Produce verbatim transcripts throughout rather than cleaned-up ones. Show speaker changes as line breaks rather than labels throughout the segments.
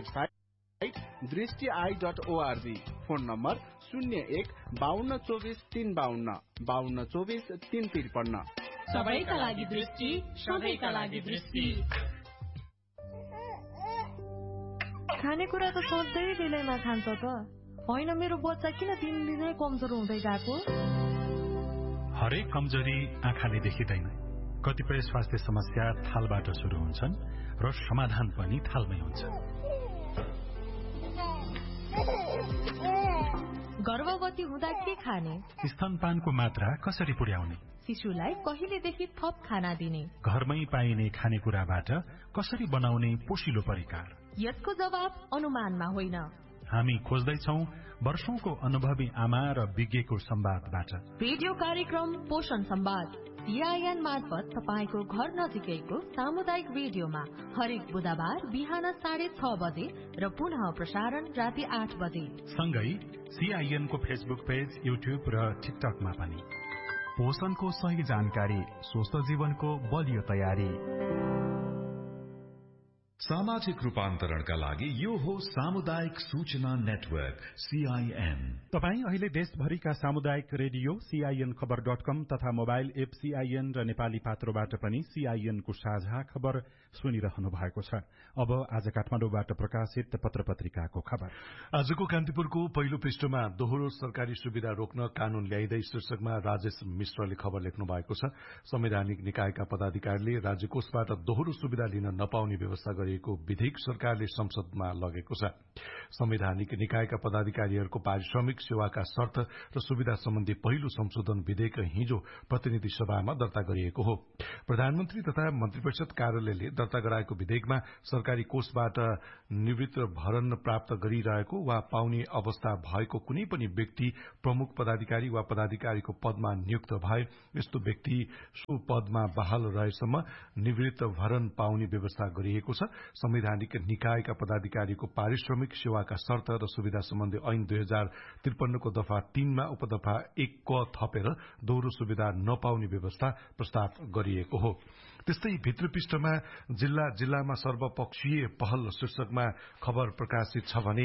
Website दृष्टि I dot ORG. Phone number शून्य एक बाहन्न चौबिस तीन बाहन्न बाहन्न चौबिस तीन त्रिपन्न।
सबैका लागि दृष्टि, सबैका लागि दृष्टि।
खानेकुरा त सोच्दै दिलैमा खान्छ त होइन। मेरो बच्चा किन दिनदिनै कमजोर हुँदै गएको?
हरेक कमजोरी आँखाले देखिँदैन। कतिपय स्वास्थ्य समस्या थालबाट सुरु हुन्छन् र समाधान पनि थालमै हुन्छ।
गर्भवती हुँदा के खाने?
स्तनपानको मात्रा कसरी पुर्याउने?
शिशुलाई कहिलेदेखि थप खाना दिने?
घरमै पाइने खानेकुराबाट कसरी बनाउने पोषिलो परिकार?
यसको जवाब अनुमानमा होइन।
हामी खोज्दैछौ वर्षौंको अनुभवी आमा र विज्ञको संवादबाट।
रेडियो कार्यक्रम पोषण संवाद सीआईएन मार्फत तपाईको घर नजिकैको सामुदायिक रेडियोमा हरेक बुधबार बिहान साढे छ बजे र पुनः प्रसारण राति आठ बजे।
सँगै सीआईएन को फेसबुक पेज, युट्युब र टिकटकमा पनि।
पोषणको सही जानकारी, स्वस्थ जीवनको बलियो तयारी।
सामाजिक रूपान्तरणका लागि यो हो सामुदायिक सूचना नेटवर्क सीआईएन।
तपाईँ अहिले देशभरिका सामुदायिक रेडियो सीआईएन खबर डट कम तथा मोबाइल एप सीआईएन र नेपाली पात्रोबाट पनि सीआईएन को साझा खबर सुनिरहनु भएको छ। अब आज काठमाडौँबाट प्रकाशित पत्र पत्रिकाको खबर।
आजको कान्तिपुरको पहिलो पृष्ठमा दोहोरो सरकारी सुविधा रोक्न कानून ल्याइदै शीर्षकमा राजेश मिश्रले खबर लेख्नु भएको छ। संवैधानिक निकायका पदाधिकारीले राज्य कोषबाट दोहोरो सुविधा लिन नपाउने व्यवस्था गरे विधेयक सरकारले संसदमा लगेको छ। संवैधानिक निकायका पदाधिकारीहरूको पारिश्रमिक सेवाका शर्त र सुविधा सम्बन्धी पहिलो संशोधन विधेयक हिजो प्रतिनिधि सभामा दर्ता गरिएको हो। प्रधानमन्त्री तथा मन्त्रिपरिषद कार्यालयले दर्ता गराएको विधेयकमा सरकारी कोषबाट निवृत्त भरण प्राप्त गरिरहेको वा पाउने अवस्था भएको कुनै पनि व्यक्ति प्रमुख पदाधिकारी वा पदाधिकारीको पदमा नियुक्त भए यस्तो व्यक्ति सो पदमा बहाल रहेसम्म निवृत्त भरण पाउने व्यवस्था गरिएको छ। संवैधानिक निकायका पदाधिकारीको पारिश्रमिक सेवाका शर्त र सुविधा सम्बन्धी ऐन दुई हजार त्रिपन्नको दफा तीनमा उपदफा एक क थपेर दोहोरो सुविधा नपाउने व्यवस्था प्रस्ताव गरिएको हो। त्यस्तै भित्र पृष्ठमा जिल्ला जिल्लामा सर्वपक्षीय पहल शीर्षकमा खबर प्रकाशित छ भने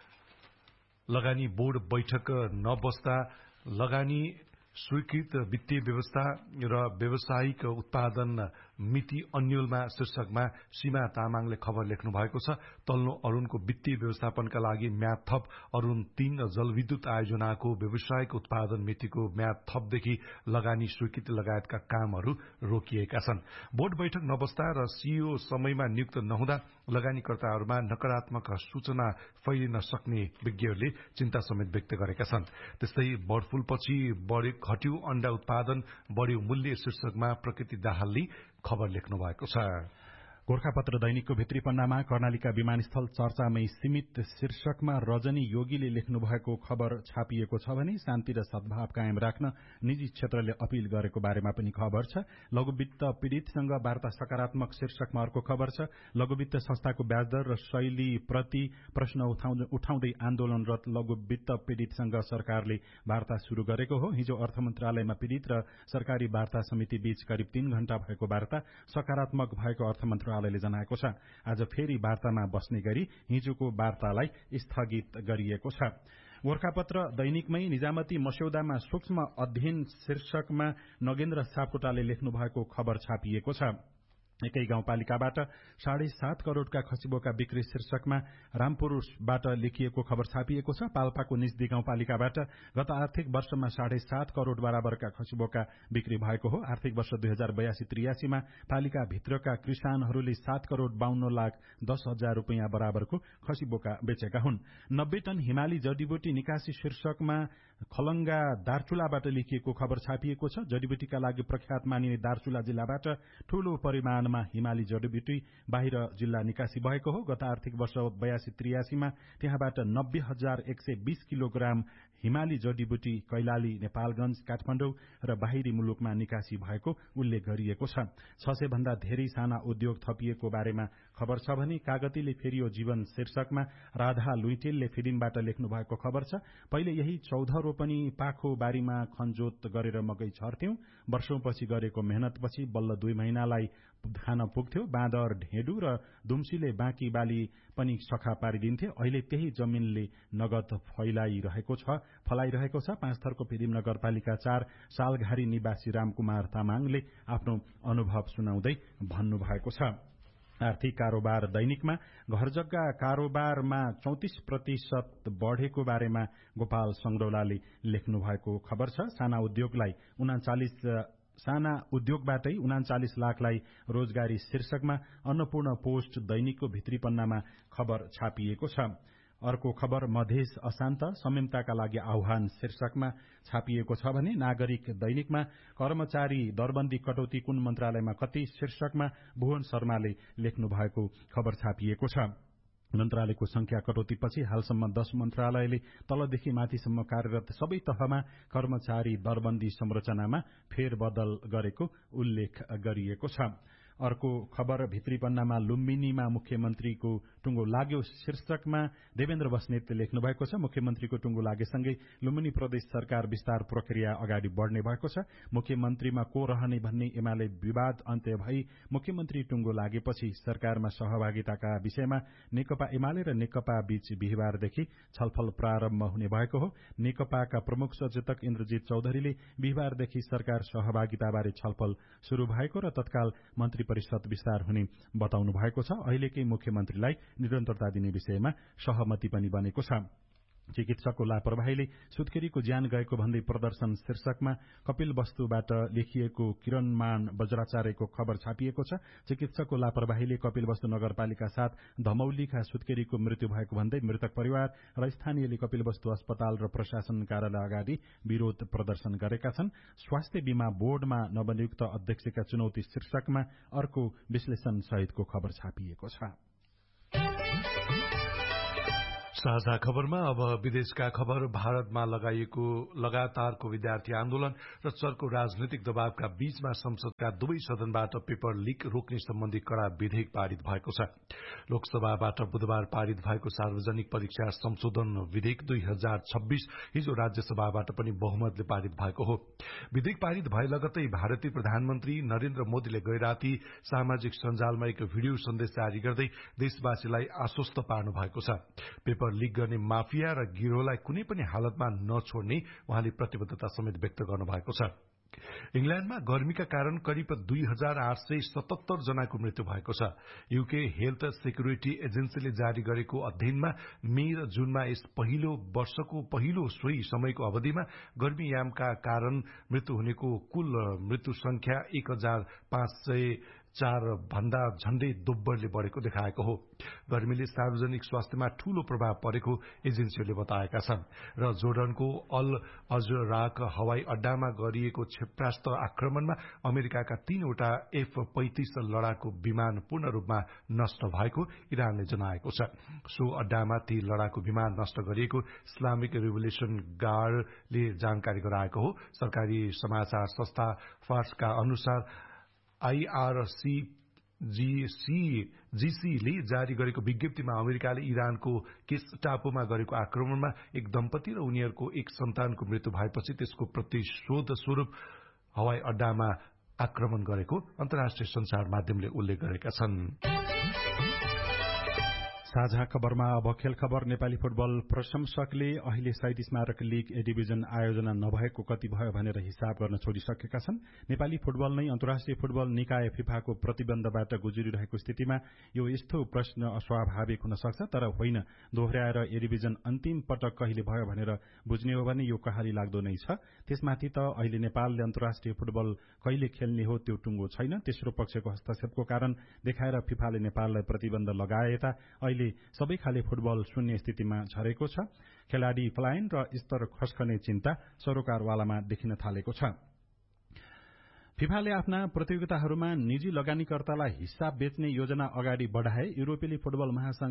लगानी बोर्ड बैठक नबस्दा लगानी स्वीकृत वित्तीय व्यवस्था र व्यावसायिक उत्पादन मिति अन्यलमा शीर्षकमा सीमा तामाङले खबर लेख्नु भएको छ। तल्लो अरूणको वित्तीय व्यवस्थापनका लागि म्याद थप अरूण तीन जलविद्युत आयोजनाको व्यावसायिक उत्पादन मितिको म्याद थपदेखि लगानी स्वीकृति लगायतका कामहरू रोकिएका छन्। बोर्ड बैठक नबस्दा र सीईओ समयमा नियुक्त नहुँदा लगानीकर्ताहरूमा नकारात्मक सूचना फैलिन सक्ने विज्ञहरूले चिन्ता समेत व्यक्त गरेका छन्। त्यस्तै बर्डफ्लूपछि बढे घट्यो अण्डा उत्पादन, बढ्यो मूल्य शीर्षकमा प्रकृति दाहालले खबर लेख्नु भएको छ।
गोर्खापत्र दैनिकको भित्री पन्नामा कर्णालीका विमानस्थल चर्चामै सीमित शीर्षकमा रजनी योगीले लेख्नु भएको खबर छापिएको छ भने शान्ति र सद्भाव कायम राख्न निजी क्षेत्रले अपील गरेको बारेमा पनि खबर छ। लघुवित्त पीड़ितसँग वार्ता सकारात्मक शीर्षकमा अर्को खबर छ। लघुवित्त संस्थाको ब्याजदर र शैली प्रति प्रश्न उठाउँदै आन्दोलनरत लघुवित्त पीड़ितसँग सरकारले वार्ता शुरू गरेको हो। हिजो अर्थ मन्त्रालयमा पीड़ित र सरकारी वार्ता समिति बीच करिब तीन घण्टा भएको वार्ता सकारात्मक भएको अर्थ मन्त्रालय ले जनाएको छ। आज फेरि वार्तामा बस्ने गरी हिजोको वार्तालाई स्थगित गरिएको छ। गोर्खापत्र दैनिकमै निजामती मस्यौदामा सूक्ष्म अध्ययन शीर्षकमा नगेन्द्र सापकोटाले लेख्नु भएको खबर छापिएको छ। एकै गाउँपालिकाबाट साढे सात करोड़का खसीबोका बिक्री शीर्षकमा रामपुरबाट लेखिएको खबर छापिएको छ। पाल्पाको निजदी गाउँपालिकाबाट गत आर्थिक वर्षमा साढे सात करोड़ बराबरका खसीबोका बिक्री भएको हो। आर्थिक वर्ष दुई हजार बयासी त्रियासीमा पालिका भित्रका किसानहरूले सात करोड़ बाहन्न लाख दस हजार रूपियाँ बराबरको खसीबोका बेचेका हुन्। नब्बे टन हिमाली जडीबुटी निकासी शीर्षकमा खलंगा दार्चुलाबाट लेखिएको खबर छापिएको छ। जडीबुटीका लागि प्रख्यात मानिने दार्चुला जिल्लाबाट ठूलो परिमाण हिमाली जडीबुटी बाहिर जिल्ला निकासी भएको हो। गत आर्थिक वर्ष बयासी त्रियासीमा त्यहाँबाट नब्बे हजार एक सय बीस किलोग्राम हिमाली जडीबुटी कैलाली, नेपालगंज, काठमाडौँ र बाहिरी मुलुकमा निकासी भएको उल्लेख गरिएको छ। छ सय भन्दा धेरै साना उद्योग थपिएको बारेमा खबर छ भने कागतीले फेरियो जीवन शीर्षकमा राधा लुइटेलले फिल्मबाट लेख्नु भएको खबर छ। पहिले यही चौध रोपनी पाखो बारीमा खनजोत गरेर मकै छर्थ्यौं। वर्षौंपछि गरेको मेहनतपछि बल्ल दुई महिनालाई खान पुग्थ्यो। बाँदर, ढेँडु र दुम्सीले बाँकी बाली पनि सखा पारिदिन्थे। अहिले त्यही जमिनले नगद फैलाइरहेको छ फलाइरहेको छ। पाँचथरको फिदिम नगरपालिका चार सालघारी निवासी रामकुमार तामाङले आफ्नो अनुभव सुनाउँदै भन्नुभएको छ। आर्थिक कारोबार दैनिकमा घर जग्गा कारोबारमा चौतिस प्रतिशत बढ़ेको बारेमा गोपाल संगरौलाले लेख्नु भएको खबर छ। साना उद्योगलाई उनाचालिस साना उद्योगबाटै उनाचालिस लाखलाई रोजगारी शीर्षकमा अन्नपूर्ण पोस्ट दैनिकको भित्री पन्नामा खबर छापिएको छ। अर्को खबर मधेस अशान्त संयमताका लागि आह्वान शीर्षकमा छापिएको छ भने नागरिक दैनिकमा कर्मचारी दरबन्दी कटौती कुन मन्त्रालयमा कति शीर्षकमा भुवन शर्माले लेख्नु भएको खबर छापिएको छ। मन्त्रालयको संख्या कटौतीपछि हालसम्म दश मन्त्रालयले तलदेखि माथिसम्म कार्यरत सबै तहमा कर्मचारी दरबन्दी संरचनामा फेरबदल गरेको उल्लेख गरिएको छ। अर्को खबर भित्री पन्नामा लुम्बिनीमा मुख्यमन्त्रीको टुङ्गो लाग्यो शीर्षकमा देवेन्द्र बस्नेतले लेख्नु भएको छ। मुख्यमन्त्रीको टुङ्गो लागेसँगै लुम्बिनी प्रदेश सरकार विस्तार प्रक्रिया अगाडि बढ़ने भएको छ। मुख्यमन्त्रीमा को रहने भन्ने एमाले विवाद अन्त्य भई मुख्यमन्त्री टुङ्गो लागेपछि सरकारमा सहभागिताका विषयमा नेकपा एमाले र नेकपा बीच बिहिबारदेखि छलफल प्रारम्भ हुने भएको हो। नेकपाका प्रमुख सचेतक इन्द्रजित चौधरीले बिहिबारदेखि सरकार सहभागिताबारे छलफल शुरू भएको र तत्काल मन्त्री परिषद विस्तार हुने बताउनु भएको छ। अहिलेकै मुख्यमन्त्रीलाई निरन्तरता दिने विषयमा सहमति पनि बनेको छ। चिकित्सकको लापरवाहीले सुत्केरीको ज्यान गएको भन्दै प्रदर्शन शीर्षकमा कपिल वस्तुबाट लेखिएको किरणमान बज्राचार्यको खबर छापिएको छ। चिकित्सकको लापरवाहीले कपिल वस्तु नगरपालिका साथ धमौलीका सुत्केरीको मृत्यु भएको भन्दै मृतक परिवार र स्थानीयले कपिल वस्तु अस्पताल र प्रशासन कार्यालय अगाडि विरोध प्रदर्शन गरेका छन्। स्वास्थ्य बीमा बोर्डमा नवनियुक्त अध्यक्षका चुनौती शीर्षकमा अर्को विश्लेषण सहितको खबर छापिएको छ।
साझा खबरमा अब विदेशका खबर। भारतमा लगाइएको लगातारको विद्यार्थी आन्दोलन र चर्को राजनैतिक दबावका बीचमा संसदका दुवै सदनबाट पेपर लीक रोक्ने सम्बन्धी कड़ा विधेयक पारित भएको छ। लोकसभाबाट बुधबार पारित भएको सार्वजनिक परीक्षा संशोधन विधेयक दुई हजार छब्बीस हिजो राज्यसभाबाट पनि बहुमतले पारित भएको हो। विधेयक पारित भए लगत्तै भारतीय प्रधानमन्त्री नरेन्द्र मोदीले गैराती सामाजिक सञ्जालमा एक भिडियो सन्देश जारी गर्दै देशवासीलाई आश्वस्त पार्नु भएको छ। पेपर लीक गर्ने माफिया र गिरोहलाई कुनै पनि हालतमा नछोड्ने उहाँले प्रतिबद्धता समेत व्यक्त गर्नुभएको छ। इंग्ल्याण्डमा गर्मीका कारण करिब दुई हजार आठ सय सतहत्तर जनाको मृत्यु भएको छ। यूके हेल्थ सेक्युरिटी एजेन्सीले जारी गरेको अध्ययनमा मे र जूनमा यस पहिलो वर्षको पहिलो सोही समयको अवधिमा गर्मीयामका कारण मृत्यु हुनेको कुल मृत्यु संख्या एक हजार पाँच सय चार भन्दा झण्डै दोब्बरले बढ़ेको देखाएको हो। गर्मीले सार्वजनिक स्वास्थ्यमा ठूलो प्रभाव परेको एजेन्सीहरूले बताएका छन् र जोर्डनको अल अजराक हवाई अड्डामा गरिएको क्षेपणास्त्र आक्रमणमा अमेरिकाका तीनवटा एफ पैंतिस लड़ाकू विमान पूर्ण रूपमा नष्ट भएको इरानले जनाएको छ। सो अड्डामा ती लड़ाकू विमान नष्ट गरिएको इस्लामिक रिभोल्युसन गार्डले जानकारी गराएको हो। सरकारी समाचार संस्था फार्सका अनुसार आईआरसी जीसीले जारी गरेको विज्ञप्तिमा अमेरिकाले इरानको केस टापुमा गरेको आक्रमणमा एक दम्पति र उनीहरूको एक सन्तानको मृत्यु भएपछि त्यसको प्रतिशोध स्वरूप हवाई अड्डामा आक्रमण गरेको अन्तर्राष्ट्रिय संचार माध्यमले उल्लेख गरेका छन्।
साझा खबरमा अब खेल खबर। नेपाली फुटबल प्रशंसकले अहिले साहित्य स्मारक लीग ए डिभिजन आयोजना नभएको कति भयो भनेर हिसाब गर्न छोडिसकेका छन्। नेपाली फुटबल नै अन्तर्राष्ट्रिय फुटबल निकाय फिफाको प्रतिबन्धबाट गुज्रिरहेको स्थितिमा यो यस्तो प्रश्न अस्वाभाविक हुन सक्छ, तर होइन। दोहोर्याएर ए डिभिजन अन्तिम पटक कहिले भयो भनेर बुझ्ने हो भने यो कहाली लाग्दो नै छ। त्यसमाथि त अहिले नेपालले अन्तर्राष्ट्रिय फुटबल कहिले खेल्ने हो त्यो टुङ्गो छैन। तेस्रो पक्षको हस्तक्षेपको कारण देखाएर फिफाले नेपाललाई प्रतिबन्ध लगाए यता अहिले सबै खाले फुटबल शून्य स्थितिमा झरेको छ। खेलाडी पलायन र स्तर खस्कने चिन्ता सरोकारवालामा देखिन थालेको छ। फिफाले आफ्ना प्रतियोगिताहरूमा निजी लगानीकर्तालाई हिस्सा बेच्ने योजना अगाडि बढ़ाए। युरोपेली फुटबल महासंघ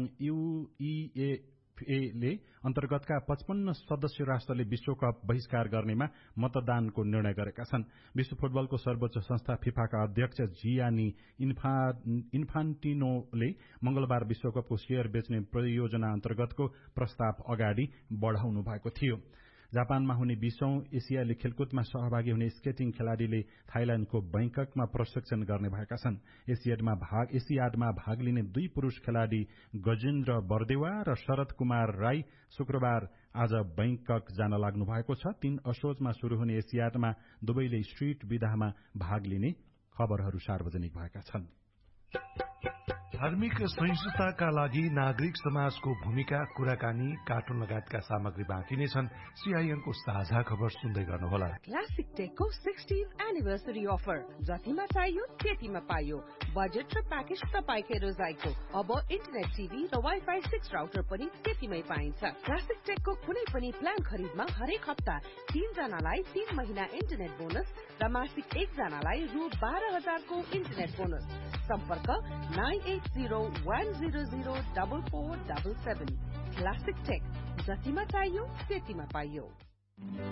यूईएफए अन्तर्गतका पचपन्न सदस्य राष्ट्रले विश्वकप बहिष्कार गर्नेमा मतदानको निर्णय गरेका छन्। विश्व फुटबलको सर्वोच्च संस्था फिफाका अध्यक्ष जियानी इन्फान्टिनोले मंगलबार विश्वकपको शेयर बेच्ने परियोजना अन्तर्गतको प्रस्ताव अगाडि बढ़ाउनु भएको थियो। जापानमा हुने बीसौं एसियाली खेलकुदमा सहभागी हुने स्केटिङ खेलाड़ीले थाइल्याण्डको बैंककमा प्रशिक्षण गर्ने भएका छन्। एसियाडमा भाग एसियाडमा भाग लिने दुई पुरूष खेलाड़ी गजेन्द्र बर्देवा र शरद कुमार राई शुक्रबार आज बैंकक जान लाग्नु भएको छ। तीन असोजमा शुरू हुने एसियाडमा दुवैले स्ट्रीट विधामा भाग लिने खबरहरू सार्वजनिक भएका छन्।
धार्मिक सहिष्णुताका लागि नागरिक समाजको भूमिका, कुराकानी, कार्टुन लगायतका सामग्री बाँकी नै छन्। सीआईएनको साझा खबर सुन्दै गर्नुहोला।
क्लासिक टेकको सिक्सटीन्थ एनिभर्सरी अफर, जतिमा चाहियो त्यतिमा पाइयो। बजेट र प्याकेज तपाईँकै रोजाइको। अब इन्टरनेट टिभी र वाइफाई सिक्स राउटर पनि त्यतिमै पाइन्छ। क्लासिक टेकको कुनै पनि प्लान खरिदमा हरेक हप्ता तीन जनालाई तीन महिना इन्टरनेट बोनस र मासिक एक जनालाई रु बाह्र हजारको इन्टरनेट बोनस। सम्पर्क nine at zero one zero zero double four double seven. Classic take, जतिमा चाहियो त्यतिमा पाइयो।